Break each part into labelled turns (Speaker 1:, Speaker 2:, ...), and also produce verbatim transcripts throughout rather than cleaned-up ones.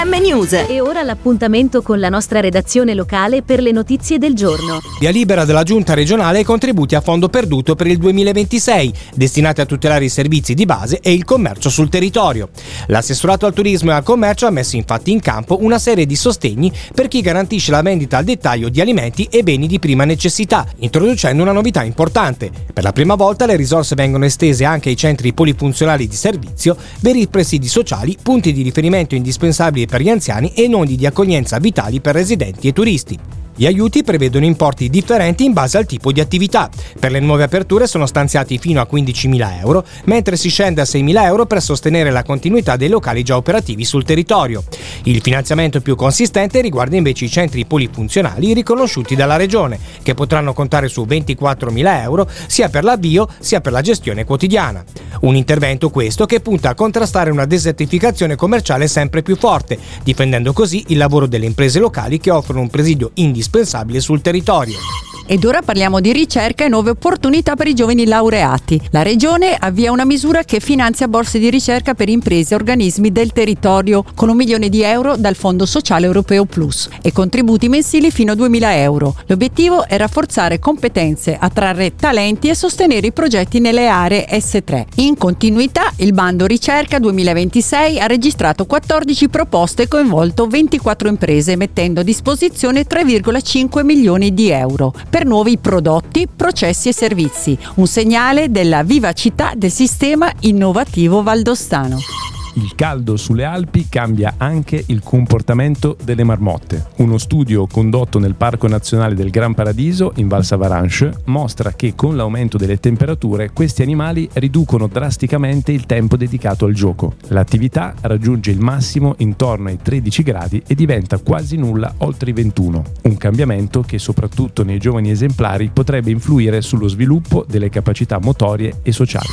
Speaker 1: M News.
Speaker 2: E ora l'appuntamento con la nostra redazione locale per le notizie del giorno.
Speaker 3: Via libera della Giunta regionale ai contributi a fondo perduto per il duemilaventisei, destinati a tutelare i servizi di base e il commercio sul territorio. L'assessorato al turismo e al commercio ha messo infatti in campo una serie di sostegni per chi garantisce la vendita al dettaglio di alimenti e beni di prima necessità, introducendo una novità importante. Per la prima volta le risorse vengono estese anche ai centri polifunzionali di servizio, veri presidi sociali, punti di riferimento indispensabili per gli anziani e nodi di accoglienza vitali per residenti e turisti. Gli aiuti prevedono importi differenti in base al tipo di attività. Per le nuove aperture sono stanziati fino a quindicimila euro, mentre si scende a seimila euro per sostenere la continuità dei locali già operativi sul territorio. Il finanziamento più consistente riguarda invece i centri polifunzionali riconosciuti dalla Regione, che potranno contare su ventiquattromila euro sia per l'avvio sia per la gestione quotidiana. Un intervento questo che punta a contrastare una desertificazione commerciale sempre più forte, difendendo così il lavoro delle imprese locali che offrono un presidio indispensabile sul territorio.
Speaker 4: Ed ora parliamo di ricerca e nuove opportunità per i giovani laureati. La Regione avvia una misura che finanzia borse di ricerca per imprese e organismi del territorio con un milione di euro dal Fondo Sociale Europeo Plus e contributi mensili fino a duemila euro. L'obiettivo è rafforzare competenze, attrarre talenti e sostenere i progetti nelle aree S tre. In continuità, il bando ricerca duemilaventisei ha registrato quattordici proposte e coinvolto ventiquattro imprese, mettendo a disposizione tre virgola cinque milioni di euro per nuovi prodotti, processi e servizi, un segnale della vivacità del sistema innovativo valdostano.
Speaker 5: Il caldo sulle Alpi cambia anche il comportamento delle marmotte. Uno studio condotto nel Parco Nazionale del Gran Paradiso, in Val Savaranche, mostra che con l'aumento delle temperature questi animali riducono drasticamente il tempo dedicato al gioco. L'attività raggiunge il massimo intorno ai tredici gradi e diventa quasi nulla oltre i ventuno. Un cambiamento che soprattutto nei giovani esemplari potrebbe influire sullo sviluppo delle capacità motorie e sociali.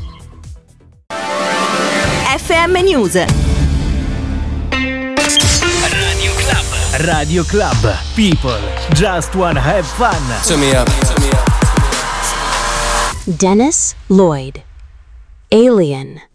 Speaker 1: F M News.
Speaker 6: Radio Club. Radio Club. People just wanna have fun.
Speaker 7: Turn me up.
Speaker 2: Dennis Lloyd, Alien.